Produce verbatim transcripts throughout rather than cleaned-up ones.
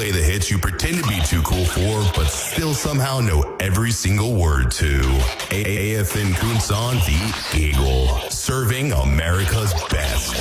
play the hits you pretend to be too cool for, but still somehow know every single word to. A F N Kunsan, the Eagle, serving America's best.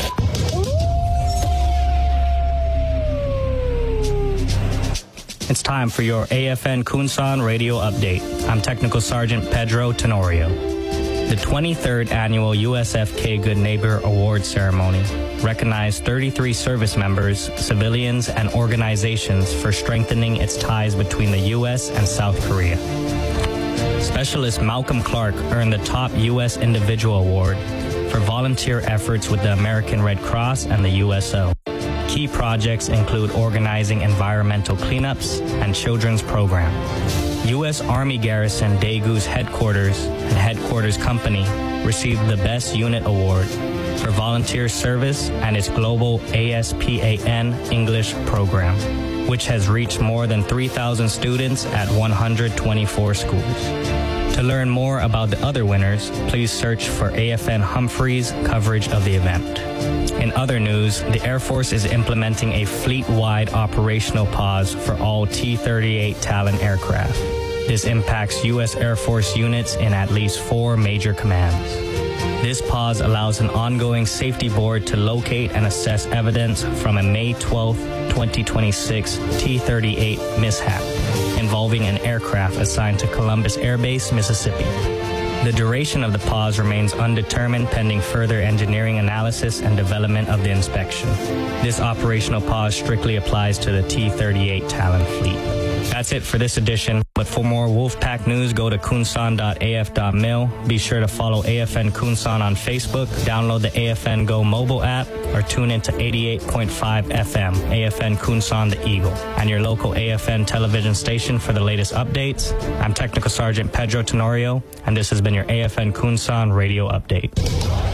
It's time for your A F N Kunsan radio update. I'm Technical Sergeant Pedro Tenorio. The twenty-third Annual U S F K Good Neighbor Award Ceremony recognized thirty-three service members, civilians, and organizations for strengthening its ties between the U S and South Korea. Specialist Malcolm Clark earned the top U S Individual Award for volunteer efforts with the American Red Cross and the U S O. Key projects include organizing environmental cleanups and children's program. U S Army Garrison Daegu's headquarters and headquarters company received the Best Unit Award for volunteer service and its global A S P A N English program, which has reached more than three thousand students at one hundred twenty-four schools. To learn more about the other winners, please search for A F N Humphreys coverage of the event. In other news, the Air Force is implementing a fleet-wide operational pause for all T thirty-eight Talon aircraft. This impacts U S Air Force units in at least four major commands. This pause allows an ongoing safety board to locate and assess evidence from a May twelfth, twenty twenty-six T thirty-eight mishap involving an aircraft assigned to Columbus Air Base, Mississippi. The duration of the pause remains undetermined pending further engineering analysis and development of the inspection. This operational pause strictly applies to the T thirty-eight Talon fleet. That's it for this edition, but for more Wolfpack news, go to kunsan dot A F dot mil. Be sure to follow A F N Kunsan on Facebook, download the A F N Go mobile app, or tune into eighty-eight point five F M, A F N Kunsan the Eagle, and your local A F N television station for the latest updates. I'm Technical Sergeant Pedro Tenorio, and this has been your A F N Kunsan radio update.